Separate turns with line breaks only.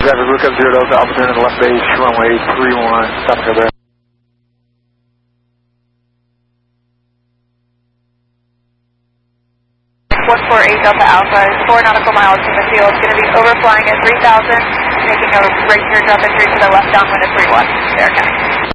Traffic, look up 0 Delta, Alpha to the left base, runway 31, stop and go there.
148 Delta Alpha is 4 nautical miles from the field. It's going to be overflying at 3,000, making a right turn drop entry to the left downwind at 31. There, okay.